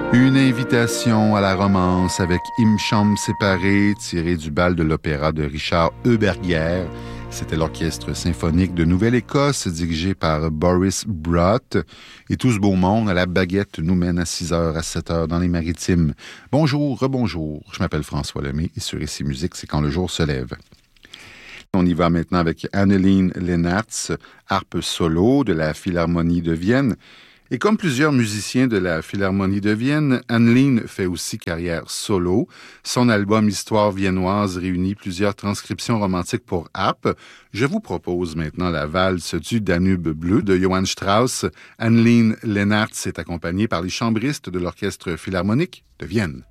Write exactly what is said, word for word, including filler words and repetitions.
Une invitation à la romance avec Im Chambre séparée, tirée du bal de l'opéra de Richard Euberger. C'était l'Orchestre symphonique de Nouvelle-Écosse, dirigé par Boris Brott. Et tout ce beau monde à la baguette nous mène à six heures à sept heures dans les Maritimes. Bonjour, rebonjour, je m'appelle François Lemay et sur Ici Musique, c'est quand le jour se lève. On y va maintenant avec Anneleen Leenaerts, harpe solo de la Philharmonie de Vienne. Et comme plusieurs musiciens de la Philharmonie de Vienne, Anneleen fait aussi carrière solo. Son album Histoire viennoise réunit plusieurs transcriptions romantiques pour harpe. Je vous propose maintenant la valse du Danube bleu de Johann Strauss. Anneleen Leenaerts est accompagnée par les chambristes de l'Orchestre philharmonique de Vienne.